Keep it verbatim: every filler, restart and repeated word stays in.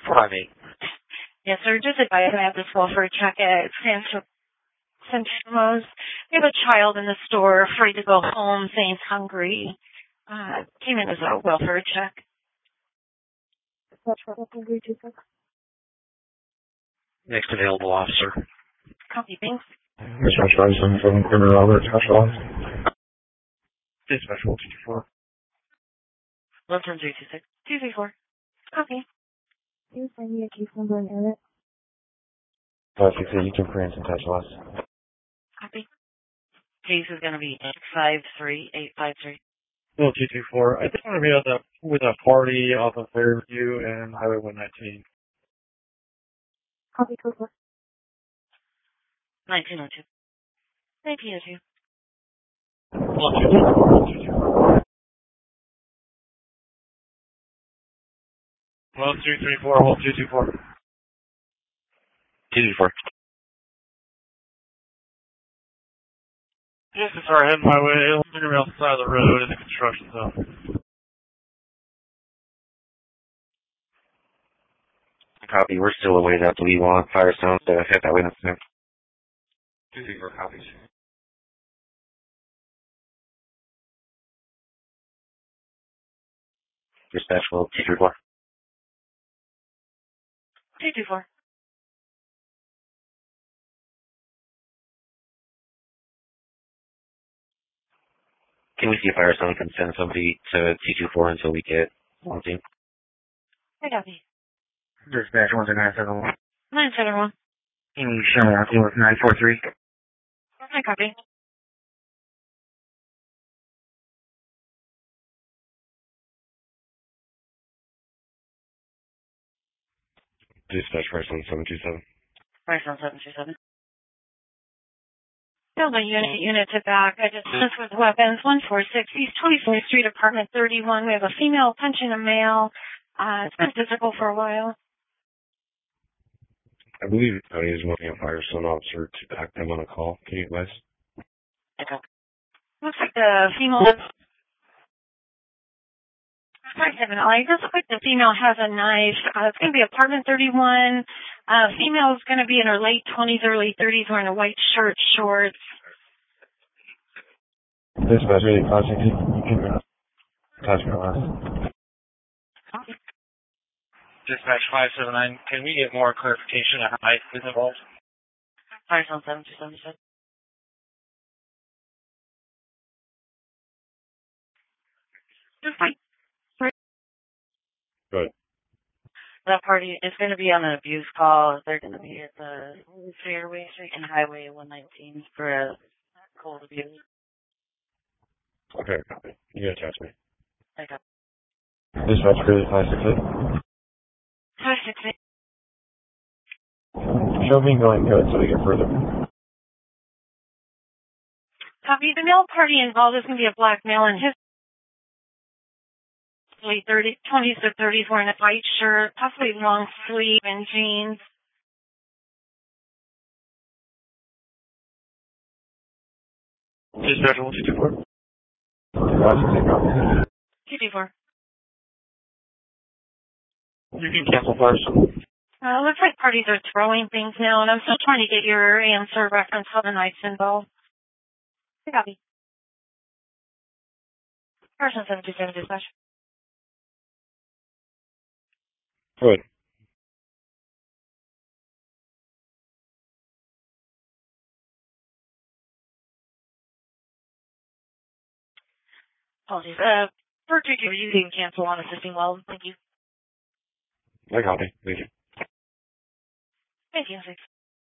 five eight. Yes, sir. Just advise I have this call for a check at Santimos. We have a child in the store afraid to go home, saying he's hungry. Uh, came in as a welfare check. Next available officer. Copy, thanks. Dispatch five seven seven, Criminal Robert, Joshua. Dispatch one two two four. one seven three two six. two three four. Copy. Can you find me a case number and edit? five six eight, you can print and touch loss. Copy. Case is going to be eight five three eight five three. one two two four. I just want to be at the, with a party off of Fairview and Highway one nineteen. Copy code four. nineteen oh two. nineteen oh two. one two two four. one two two four. one three three four. one two two four. two two four. Yes, it's our heading my way. I'm going to be on the side of the road in the construction zone. Copy. We're still away out to we want Firestone to hit that witness now. two three four copies. Dispatch will two three four. two two four. Can we see if Firestone can send somebody to two two four until we get one team? I copy. Dispatch one nine seven one. nine seven one. Can you show me out with nine four three? I copy. Dispatch Firestone seven two seven. Firestone seven two seven. Build a unit, unit to back. I just this with weapons. one four six East twenty-fourth Street, apartment thirty-one. We have a female punching a male. Uh, it's been physical for a while. I believe the county is wanting a Firestone officer to back them on a call. Can you advise? Okay. Looks like the female. Looks like the female has a knife. Uh, it's going to be apartment thirty-one. Uh, female is going to be in her late twenties, early thirties, wearing a white shirt, shorts. Dispatch really contact you. You can touch my last. Dispatch five seven nine. Can we get more clarification on how height is involved? Firestone seven two seven. Just like. Good. That party is going to be on an abuse call. They're going to be at the Fairway Street and Highway one nineteen for a cold abuse. Okay, copy. You gotta touch me. Okay. Dispatch really five six eight. five six eight. Show me going good so we get further. Copy. The male party involved is going to be a black male in his late thirties, twenties or thirties, wearing a white shirt, possibly long sleeve and jeans. Dispatch one two two four. two two four. You can cancel first. Uh, looks like parties are throwing things now, and I'm still trying to get your answer reference how the knife's involved. Copy. Person seven two seven dispatch. Good. Apologies. Uh, for two two, you can cancel on assisting well. Thank you. I copy. Thank you. Thank you.